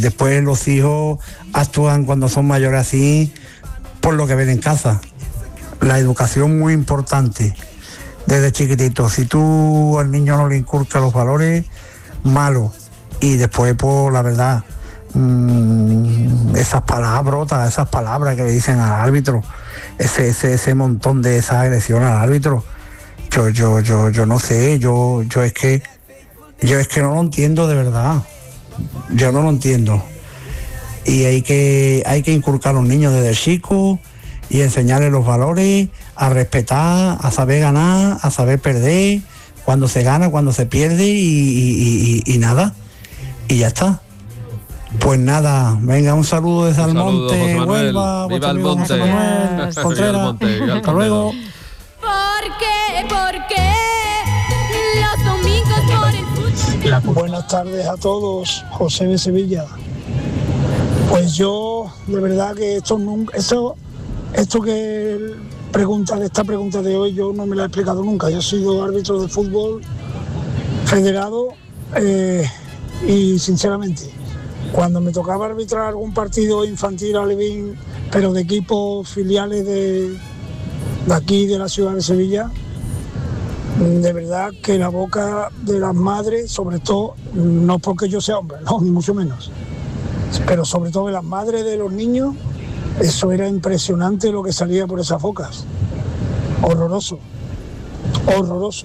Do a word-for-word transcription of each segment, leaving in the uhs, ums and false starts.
Después los hijos actúan cuando son mayores así por lo que ven en casa. La educación muy importante desde chiquitito. Si tú al niño no le inculcas los valores, malo. Y después, pues la verdad, mmm, esas palabrotas, esas palabras que le dicen al árbitro, ese, ese, ese montón de esa agresión al árbitro, yo, yo, yo, yo no sé, yo, yo es que, yo es que no lo entiendo de verdad. Yo no lo entiendo. Y hay que, hay que inculcar a los niños desde chicos y enseñarles los valores, a respetar, a saber ganar, a saber perder, cuando se gana, cuando se pierde y, y, y, y nada. Y ya está. Pues nada, venga, un saludo desde el monte, Huelva, viva el monte, Contreras, hasta luego. ¿Por qué? ¿Por qué? Los domingos por el fútbol. Buenas tardes a todos, José de Sevilla. Pues yo, de verdad que esto nunca, eso, esto que pregunta de esta pregunta de hoy, yo no me la he explicado nunca. Yo he sido árbitro de fútbol federado eh, y sinceramente, cuando me tocaba arbitrar algún partido infantil alevín, pero de equipos filiales de, de aquí, de la ciudad de Sevilla, de verdad que la boca de las madres, sobre todo, no porque yo sea hombre, no, ni mucho menos, pero sobre todo de las madres de los niños, eso era impresionante lo que salía por esas bocas. Horroroso, horroroso.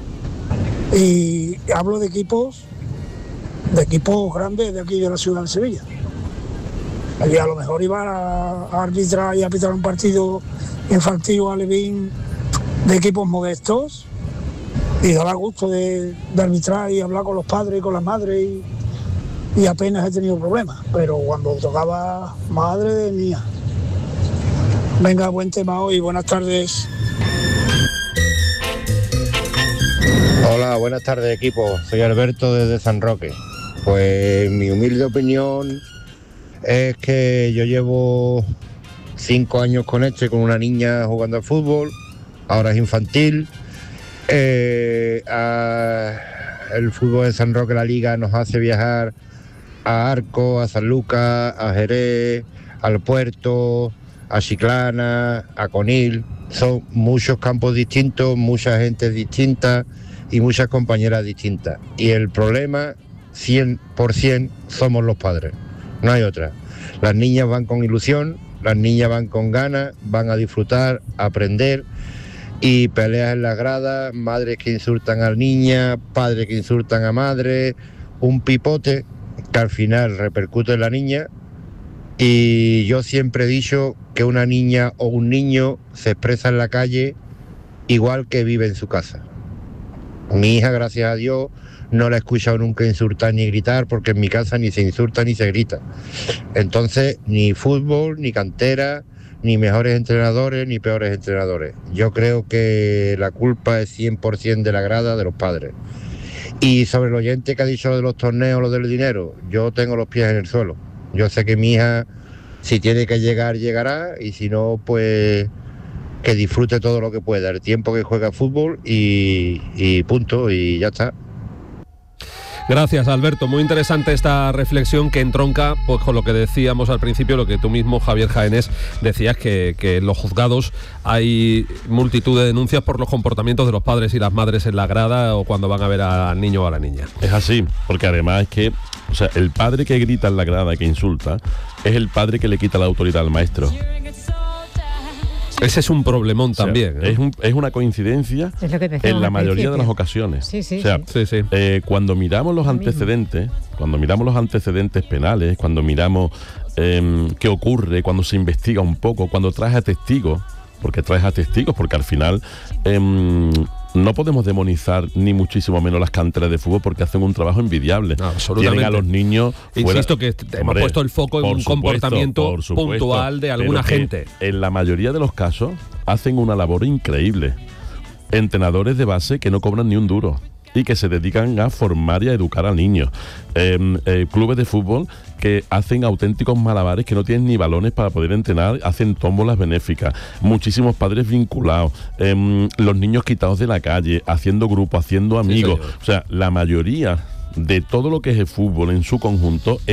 Y hablo de equipos, de equipos grandes de aquí de la ciudad de Sevilla. Y a lo mejor iba a, a arbitrar y a pitar un partido infantil o alevín de equipos modestos y daba gusto de, de arbitrar y hablar con los padres y con las madres y, y apenas he tenido problemas, pero cuando tocaba, madre de mía. Venga, buen tema hoy, buenas tardes. Hola, buenas tardes equipo, soy Alberto desde San Roque. Pues mi humilde opinión es que yo llevo cinco años con este, con una niña jugando al fútbol, ahora es infantil. Eh, a, el fútbol de San Roque, la liga, nos hace viajar a Arco, a San Lucas, a Jerez, al Puerto, a Chiclana, a Conil. Son muchos campos distintos, mucha gente distinta y muchas compañeras distintas. Y el problema, cien por ciento, somos los padres, no hay otra. Las niñas van con ilusión, las niñas van con ganas, van a disfrutar, a aprender, y peleas en las gradas, madres que insultan a niña, padres que insultan a madre, un pipote que al final repercute en la niña. Y yo siempre he dicho que una niña o un niño se expresa en la calle igual que vive en su casa. Mi hija, gracias a Dios, no la he escuchado nunca insultar ni gritar, porque en mi casa ni se insulta ni se grita. Entonces, ni fútbol, ni cantera, ni mejores entrenadores, ni peores entrenadores. Yo creo que la culpa es cien por ciento de la grada, de los padres. Y sobre el oyente que ha dicho lo de los torneos, lo del dinero, yo tengo los pies en el suelo. Yo sé que mi hija, si tiene que llegar, llegará, y si no, pues que disfrute todo lo que pueda, el tiempo que juega fútbol y, y punto, y ya está. Gracias, Alberto. Muy interesante esta reflexión que entronca pues, con lo que decíamos al principio, lo que tú mismo, Javier Jaenés, decías, que, que en los juzgados hay multitud de denuncias por los comportamientos de los padres y las madres en la grada o cuando van a ver al niño o a la niña. Es así, porque además es que, o sea, el padre que grita en la grada, que insulta, es el padre que le quita la autoridad al maestro. Ese es un problemón también. O sea, ¿eh? es, un, es una coincidencia es lo que en la mayoría de las ocasiones. Sí, sí, o sea, sí. sí, sí. Eh, cuando miramos los antecedentes, cuando miramos los antecedentes penales, cuando miramos eh, qué ocurre, cuando se investiga un poco, cuando traes a testigos, porque traes a testigos, porque al final eh, no podemos demonizar ni muchísimo menos las canteras de fútbol porque hacen un trabajo envidiable. No, absolutamente. Tienen a los niños fuera. Insisto que hemos Hombre, puesto el foco en un supuesto, comportamiento supuesto, puntual de alguna gente. En la mayoría de los casos hacen una labor increíble. Entrenadores de base que no cobran ni un duro y que se dedican a formar y a educar al niño. Eh, eh, clubes de fútbol que hacen auténticos malabares, que no tienen ni balones para poder entrenar, hacen tómbolas benéficas, muchísimos padres vinculados, eh, los niños quitados de la calle, haciendo grupos, haciendo amigos. Sí, o sea, la mayoría de todo lo que es el fútbol en su conjunto es